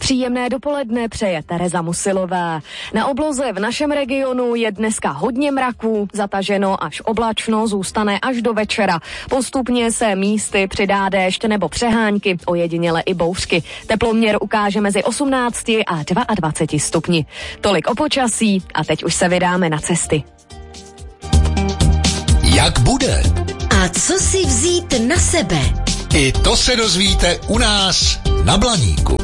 Příjemné dopoledne přeje Tereza Musilová. Na obloze v našem regionu je dneska hodně mraků, zataženo až oblačno, zůstane až do večera. Postupně se místy přidá déšť nebo přehánky, ojediněle i bouřky. Teploměr ukáže mezi 18 a 22 stupni. Tolik o počasí a teď už se vydáme na cesty. Jak bude? A co si vzít na sebe? I to se dozvíte u nás na Blaníku.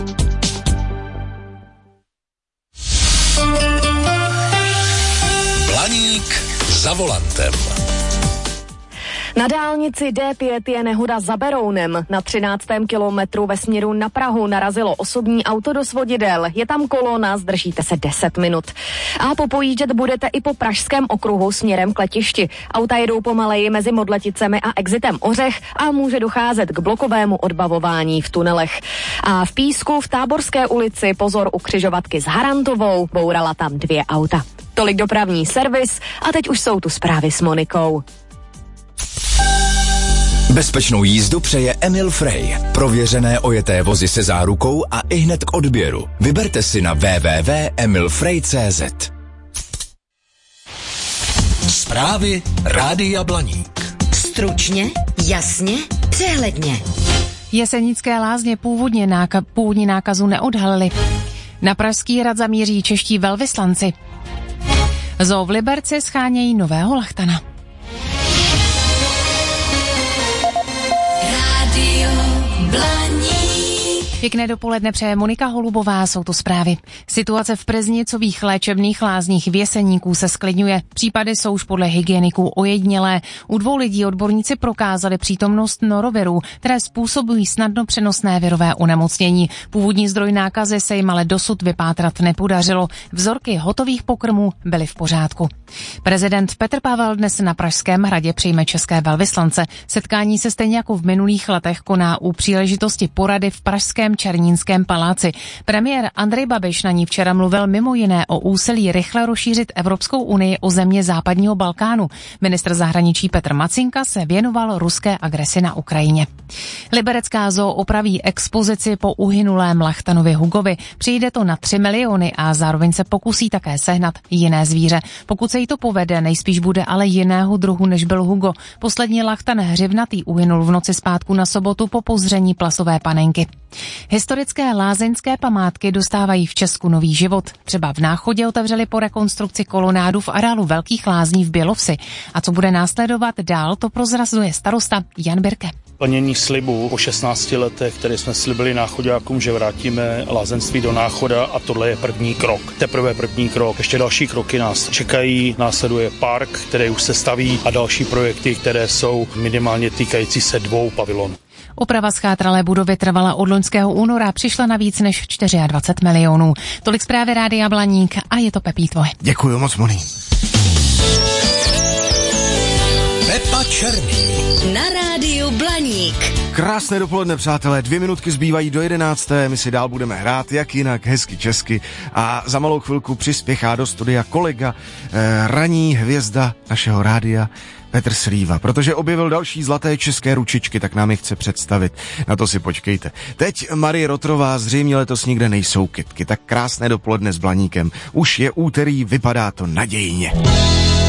Blaník za volantem. Na dálnici D5 je nehoda za Berounem. Na 13. kilometru ve směru na Prahu narazilo osobní auto do svodidel. Je tam kolona, zdržíte se 10 minut. A popojíždět budete i po Pražském okruhu směrem k letišti. Auta jedou pomaleji mezi Modleticemi a exitem Ořech a může docházet k blokovému odbavování v tunelech. A v Písku v Táborské ulici pozor u křižovatky s Harantovou, bourala tam 2 auta. Tolik dopravní servis a teď už jsou tu zprávy s Monikou. Bezpečnou jízdu přeje Emil Frey. Prověřené ojeté vozy se zárukou a ihned k odběru. Vyberte si na www.emilfrey.cz. Zprávy Rádia Blaník. Stručně, jasně, přehledně. Jesenické lázně původní nákazu neodhalily. Na Pražský hrad zamíří čeští velvyslanci. Zoo v Liberci schánějí nového lachtana. Pěkné dopoledne přeje Monika Holubová, jsou to zprávy. Situace v Preznicových léčebných lázních v Jeseníku se zklidňuje. Případy jsou už podle hygieniků ojedinělé. U 2 lidí odborníci prokázali přítomnost norovirů, které způsobují snadno přenosné virové onemocnění. Původní zdroj nákazy se jim ale dosud vypátrat nepodařilo. Vzorky hotových pokrmů byly v pořádku. Prezident Petr Pavel dnes na Pražském hradě přijme české velvyslance. Setkání se stejně jako v minulých letech koná u příležitosti porady v pražském Černínském paláci. Premiér Andrej Babiš na ní včera mluvil mimo jiné o úsilí rychle rozšířit Evropskou unii o země západního Balkánu. Ministr zahraničí Petr Macinka se věnoval ruské agresi na Ukrajině. Liberecká zoo opraví expozici po uhynulém lachtanovi Hugovi. Přijde to na 3 miliony a zároveň se pokusí také sehnat jiné zvíře. Pokud se jí to povede, nejspíš bude ale jiného druhu, než byl Hugo. Poslední lachtan hřivnatý uhynul v noci z pátku na sobotu po pozření plasové panenky. Historické lázeňské památky dostávají v Česku nový život. Třeba v Náchodě otevřeli po rekonstrukci kolonádu v areálu Velkých lázní v Bělovsi. A co bude následovat dál, to prozrazuje starosta Jan Birke. Plnění slibu po 16 letech, které jsme slibili náchoďákům, že vrátíme lázeňství do Náchoda, a tohle je první krok. Teprve první krok. Ještě další kroky nás čekají. Následuje park, který už se staví, a další projekty, které jsou minimálně týkající se 2 pavilonů. Oprava schátralé budovy trvala od loňského února, přišla na víc než 24 milionů. Tolik zprávy Rádia Blaník a je to Pepí tvoje. Děkuju moc, Moni. Pepa Černý. Na rádiu Blaník. Krásné dopoledne, přátelé, 2 minutky zbývají do 11. My si dál budeme hrát, jak jinak, hezky česky. A za malou chvilku přispěchá do studia kolega, ranní hvězda našeho rádia, Petr Slíva, protože objevil další zlaté české ručičky, tak nám je chce představit. Na to si počkejte. Teď Marie Rotrová, zřejmě letos nikde nejsou kytky, tak krásné dopoledne s Blaníkem. Už je úterý, vypadá to nadějně.